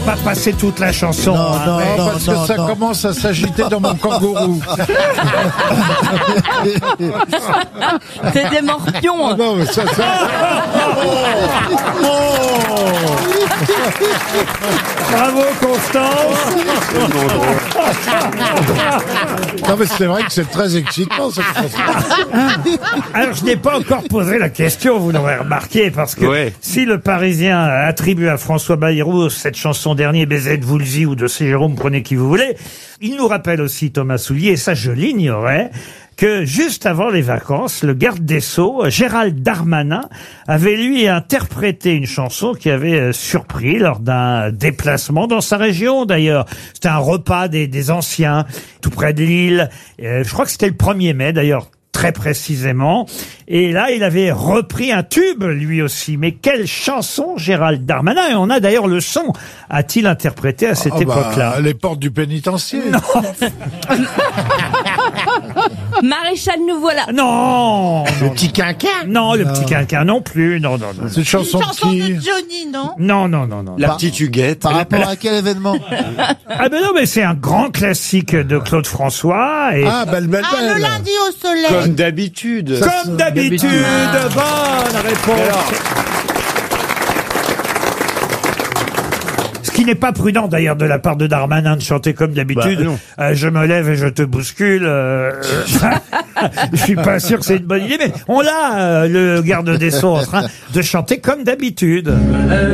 Pas passer toute la chanson. Non, parce que ça commence à s'agiter dans mon kangourou. C'est des morpions. Ah non, mais ça... Bravo Constance. Non, mais c'est vrai que c'est très excitant, cette chanson. Alors je n'ai pas encore posé la question, vous l'aurez remarqué, parce que si le Parisien attribue à François Bayrou cette chanson Dernier baiser de Woolsey ou de C. Jérôme, prenez qui vous voulez, il nous rappelle aussi Thomas Soulier, et ça je l'ignorais, que juste avant les vacances, le garde des Sceaux, Gérald Darmanin, avait lui interprété une chanson qui avait surpris lors d'un déplacement dans sa région d'ailleurs. C'était un repas des anciens, tout près de Lille. Je crois que c'était le 1er mai d'ailleurs, très précisément. Et là, il avait repris un tube, lui aussi. Mais quelle chanson, Gérald Darmanin? Et on a d'ailleurs le son. A-t-il interprété à cette époque-là? Les portes du pénitencier. Non. Maréchal, nous voilà. Non. Le petit quinquin. Non, le petit quinquin non plus. Non. C'est une chanson de qui? de Johnny, non? Non. La petite Huguette. Par rapport à quel événement? Ah ben non, mais c'est un grand classique de Claude François. Et Ah, belle. Ah, le lundi au soleil. Comme d'habitude. comme d'habitude, bonne réponse. Ce qui n'est pas prudent d'ailleurs de la part de Darmanin de chanter comme d'habitude. Je me lève et je te bouscule. Je suis pas sûr que c'est une bonne idée, mais on l'a, le garde des Sceaux, en train de chanter comme d'habitude.